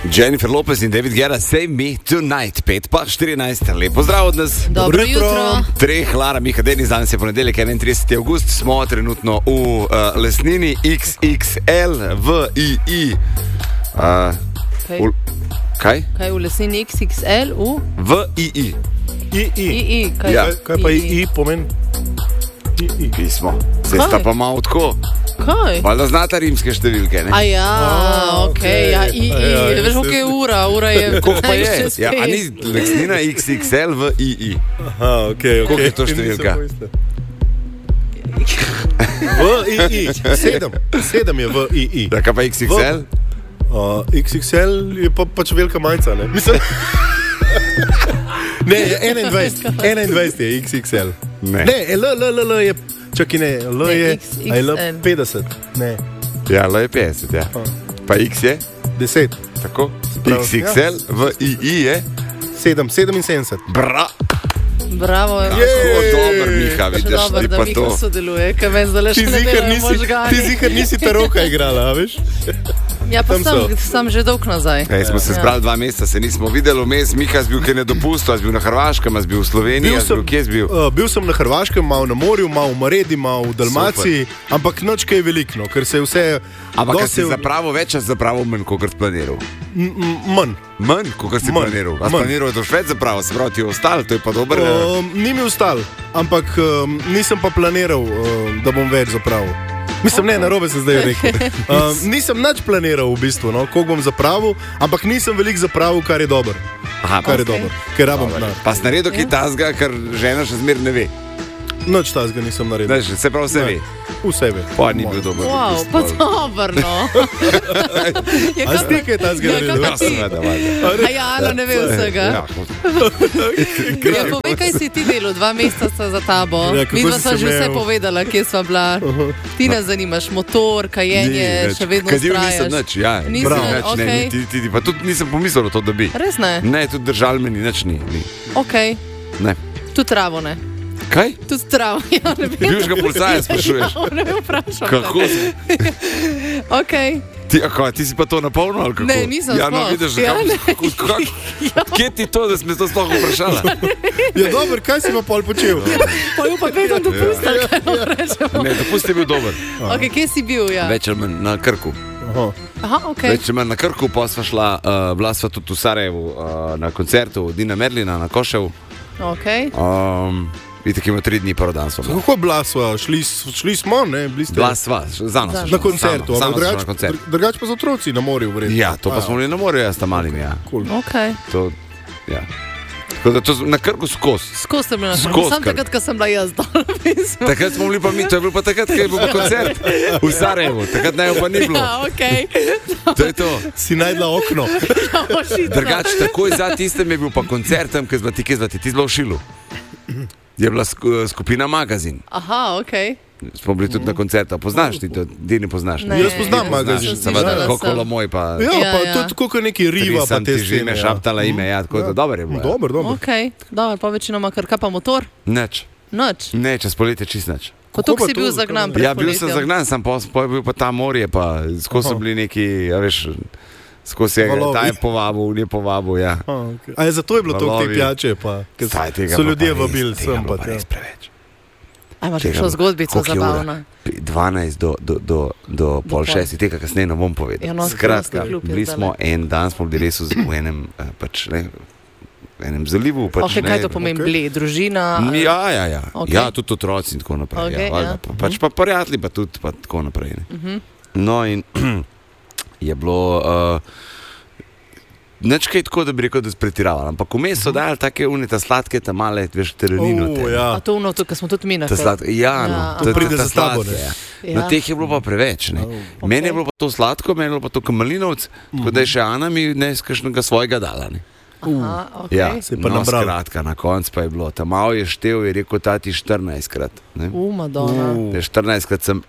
Jennifer Lopez in David Guetta, Save Me Tonight, 5:14. Lepo zdrav od nas. Dobro jutro. Treh, Lara, Miha, Denis, danes je ponedeljek, 31. avgust, smo trenutno v lesnini XXL v II. Kaj? Kaj v lesnini XXL v II. II. Kaj pa II pomeni? II. Pismo. Se sta pa malo tako. Kaj? Valjda znata rimske številke, ne? Okej, ja, II. Veš, koliko je ura je... Koliko pa je? Ja, a ni lesnina XXL v II. Aha, okej. Koliko je to številka? V II. 7 je v II. Da, kaj pa XXL? XXL je pa pač velika majica, ne? Mislim... Ne, 21 je XXL. Ne. Ne, L je... Čakaj, ne, L je... A je L 50? Ne. Ja, L je 50, ja. Pa X je? 10. Tako? Prav, XXL v II je? 77. Bravo. Kako dober, Miha, vidiš, dober, ti da pa Miha to. sodeluje, kaj meni zdaj še ne delajo možgani. Ti zihar nisi taroka igrala, veš? Ja, pa Tam sem že dolg nazaj. Smo se zbrali 2 meseca, se nismo videli vmes. Miha, si bil kaj nedopusto, si bil na Hrvaškem, si bil v Sloveniji, kje si bil? Bil sem na Hrvaškem, malo na morju, malo v Maredi, malo v Dalmaciji, ampak noč kaj veliko, ker se je vse... Ampak si zapravo več, a si zapravo manj, kot si planiral? Manj. Manj, kot si planiral? A si planiral, da boš več zapravo, se pravi, ti je ostal, to je pa dober... Ni mi ostal, ampak nisem pa planiral, da bom več zapravil. Mislim, ne, narobe se zdaj rekel. Nisem nič planiral v bistvu, no, koliko bom zapravil, ampak nisem veliko zapravil, kar je dobro. Aha, kar je dobro, ker rabim denar. Pa si naredil kaj tazga, kar žena še zmer ne ve. Nič tazga nisem naredil. Se pravi, vse ve. Vse ve. Pa ni bil dober. Wow, pa dobro, no. A si ti kaj tazga naredil? Ja, seveda, valjda. A ja, Ana ne ve vsega. Ja, povej, kaj si ti delal, 2 meseca sta za tabo. Ja, kako Midva si sva se že vse imel? povedala, kje sva bila. Ti nas zanimaš, motor, kajenje, še vedno Kadil ustrajaš. nisem nič, ja. Nisi Prav, nič, nič, ne, okej. niti, pa tudi nisem pomislil, to, da bi. Res ne? Ne, tudi držal me ni, nič ni. Okej. Ne. Tudi travo ne. Kaj? Tudi travo, ja, ne vem. Bivšega policaja sprašuješ? Ja, ne vem, vprašam. Kako si? Okej. Ti si pa to napolnil, ali kako? Ne, nisem ja, no, sploh. vidiš, Ja, kje ti to, da si me to sploh vprašala? Ja, dobro, kaj si pa pol počel? Pa jo pa vedno dopustil, kaj vam rečemo. Ne, dopust je bil dober. Okej, kje si bil, ja? Več ali manj na Krku. Aha, okej. Več ali manj na Krku, pa sva šla, bila sva tudi v Sarajevu na koncertu Dina Merlina na Košev. Okej. Vidite, ima 3 dni prvo dan smo. Kako bila sva? Šli smo, ne? Bila sva, za nas. Na koncertu, Sama na koncertu. drugač pa z otroci na morju vredno. Ja, to pa smo bili na morju, jaz tam malim, ja. Okej. To, ja. Tako da to na Krku skozi. Skozi ste bili na Skozi koncertu, sam kar. takrat, ko sem bila jaz dol. Takrat smo bili pa mi, to je bil pa takrat, ko je bil pa koncert v Sarajevu. Takrat naj pa ni bilo. Ja, okej. To je to. Si najdla okno. Drugač, takoj za tistem je bil pa koncert tam, kje zvati, ti si bila v Šilu. Je bila skupina Magazin. Aha, okej. Smo bili tudi na koncertu. Poznaš ti to? Dini poznaš? Ne. Jaz poznam Magazin. Seveda, Kokolo moj pa... Ja, Ja, pa ja. tudi tako neki riva pa Sem te ti že ime scene. šaptala ime, ja, tako da dobro je bilo. Ja. Dobro. Okej. Dobro, pa večinoma kar kaj pa motor? Nič. Nič. Ne, čez poletje čist nič. Pa Kako tukaj pa si bil to? zagnan pred Ja, bil sem poletjem. zagnan, sem pa je bil pa ta morje, pa skozi so bili neki, ja veš, skozi je Valovi. ta je povabil, ni povabil, ja. A je zato je bilo to te Valovi. pijače, pa ker Saj, tega so pa ljudje pa res, vabili tega sem pa pa pa tja. res preveč. A imaš Tega kakšno pa- zgodbico koliko je ura? zabavno? 12 do pol 6, tega kasneje ne bom povedal. Ja, no, Skratka, filmski klub je bili zdajle. smo en dan, smo bili res v enem, pač ne, v enem zalivu. Pač, Okej, kaj to pomeni? Ble, družina? Ja. Okej. Ja, tudi otroci in tako naprej. Okej, Ja, valjda. ja. Pač pa prijatelji, pa tudi pa tako naprej. Ne. No in je bilo nič kaj tako, da bi rekel, da se pretiravali. Ampak vmes so dali take unite sladke, ta male, veš, terenino. A to uno, tukaj smo tudi mi na Ta sladke, ja, no, Ja. to pride ta za tabo, sladke, ne. ja. Ja. No, teh je bilo pa preveč. Ne. Meni je bilo pa to sladko, meni je bilo pa to kamalinovc, tako da je še Ana mi ne iz kakšnega svojega dala. Ne. Aha, okej. Ja, Se je pa no, nabral. skratka, na koncu pa je bilo. Ta malo je štev, je rekel tati 14krat. Madonna. 14krat sem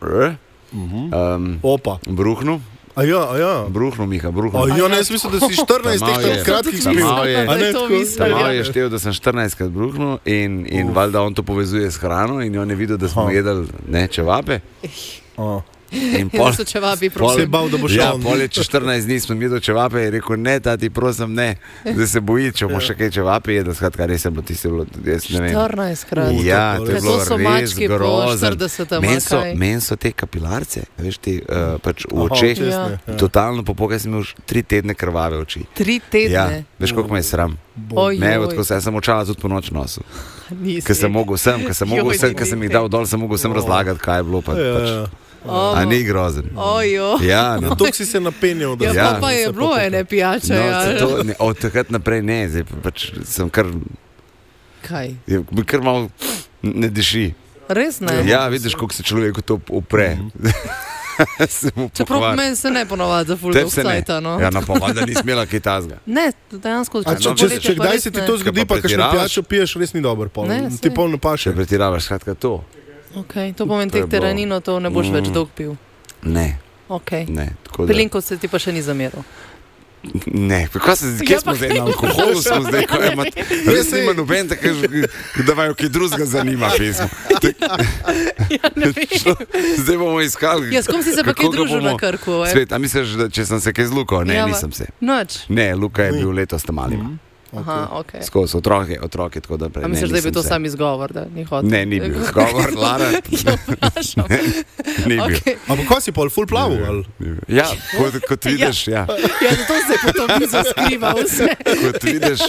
Opa. bruhnil. A ja. Bruhnil, Miha, A bruhnil. ja, ne, jaz mislim, da si 14 Malo je. teh kratkih Samo spil. je. A ne, To tako? mislim. Malo je štev, da sem 14krat bruhnil in valjda on to povezuje s hrano in on je videl, da smo jedli ne čevape. In pol so čevapi, Se je prosim. bal, da bo Ja, šel. pol je čez 14 dni smo jedli čevape in rekel, ne, tati, prosim, ne, da se boji, če bomo še kaj čevape jedli, skratka, res je bilo tisto, jaz ne vem. 14 krat. Ja, to je Kaj bilo to so res mački po grozno. 40. Meni so te kapilarce, veš, ti pač v Aha, očeh, Ja. totalno popokaj sem imel 3 tedne krvave oči. 3 Ja, tedne. veš, koliko me je sram. Oj, Ne, oj. tako se jaz sem očala tudi po noč nosil. Nisi. Ker sem mogel sem, ker sem mogel Joj, sem, ker sem jih dal dol, sem mogel sem razlagati, kaj je bilo. Pač. A ni grozen. Ojo. Ja, no. To si se napenjal, da Ja, si- Ja. pa je se bilo popekal. ene pijače. No, ja. zato ne, od takrat naprej ne, zdaj pač sem kar, Kaj? mi kar malo ne diši. Res ne? Ja, vidiš, koliko se človek to upre. Se mu Čeprav pokvari. meni se ne ponovadi za full Tebi se ne. offside, no. Ja, no, pa valjda ni smela kaj tazga. Ne, dejansko. A no, če kdaj se ti to zgodi, pa kakšno pretiravaš? pijačo piješ, res ni dobro. Pol. Ne, Ti saj. pol ne Če paše. pretiravaš, skratka to. Okay, to pomeni, To je tek teranino, to ne boš več Mm. dolg pil. Ne, Okay. ne. Tako da, Pelinko se ti pa še ni zameril. ne, pa kaj se, kje Ja, smo pa zdaj na alkoholu, smo zdaj, ko je res nima noben, tako da vajo kaj drugega zanima pesem. Ja, ne vem. Zdaj bomo iskali. Ja, s kom si se pa kaj kako ga družil bomo- na Krku? Svet, a misliš, da če sem se kaj z Luko? Ne, Ja, nisem se. Noč. Ne, Luka je bil letos tam malima. Aha, ok. Skozi otroke, tako da prej. A misliš, da je bil to sam izgovor, da ni hotel? Ne, ni bil izgovor, Lara. Ja, vprašam. Ni bil. Okay. Ampak kaj si pol full plavu? ali? Ja, kot vidiš, ja. Ja, zato se je potom mizo skriva vse. Kot vidiš,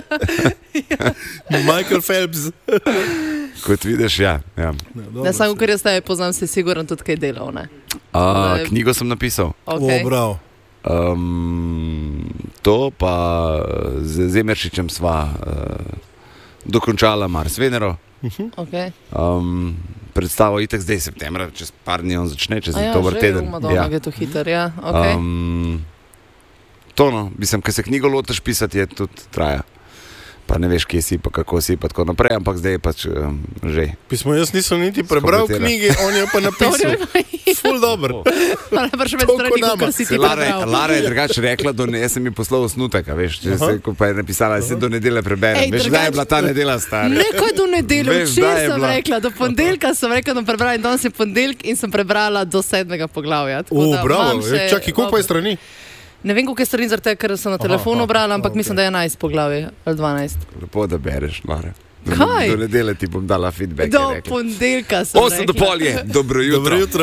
Michael Phelps. ja. Ne, samo ker jaz te poznam, si siguren tudi kaj delal, ne? Knjigo sem napisal. Okay. O, bravo. To pa z Zemeršičem sva dokončala Mars Venero. Okay. Predstavo itek zdaj septembra, čez par dni on začne, čez Ja, dober teden. Ja, je to hiter, ja. Okay. To no, mislim, ker se knjigo lotiš pisati, je tudi traja. Pa ne veš, kje si, pa kako si, pa tako naprej, ampak zdaj je pač že. Pismo jaz nisem niti prebral Skompletira. knjige, on je pa napisal. Full dobro. Najbrž več Toliko strani, nama. kot si ti Lara prebral. je drugače rekla, jaz sem ji poslal osnutek, a veš, če Aha. se, ko pa je napisala, da se do nedelje preberem. Ej, Veš, kdaj je bila ta nedelja stara? Ne, ko je do nedelje, Veš, kdaj včeraj je sem bila? rekla, do ponedeljka sem rekla, da prebrala in danes je ponedeljek in sem prebrala do 7. poglavja. Tako O, da bravo. imam še- Čakaj, koliko pa je strani? Ne vem, koliko je strani, zaradi tega, ker sem na telefonu brala, ampak okej. mislim, da je 11 poglavij ali 12. Lepo, da bereš, Lara. Kaj? Do nedelje ti bom dala feedback. Do ponedeljka sem 8 do rekla. pol je, dobro jutro. Dobro jutro.